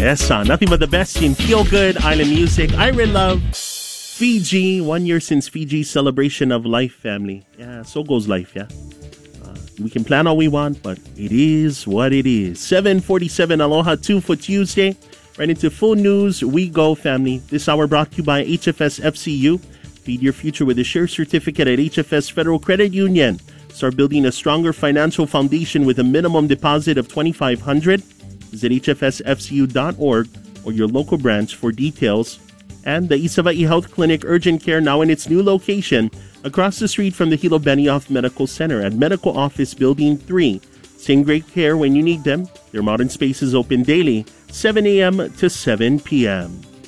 Yes, nothing but the best in feel-good island music. Iron Love, Fiji. 1 year since Fiji's celebration of life, family. Yeah, so goes life, yeah. We can plan all we want, but it is what it is. 7:47 Aloha 2 for Tuesday. Right into full news we go, family. This hour brought to you by HFS FCU. Feed your future with a share certificate at HFS Federal Credit Union. Start building a stronger financial foundation with a minimum deposit of $2,500. Visit hfsfcu.org or your local branch for details. And the Isavai Health Clinic Urgent Care now in its new location across the street from the Hilo Benioff Medical Center at Medical Office Building 3. Same great care when you need them. Their modern space is open daily, 7 a.m. to 7 p.m.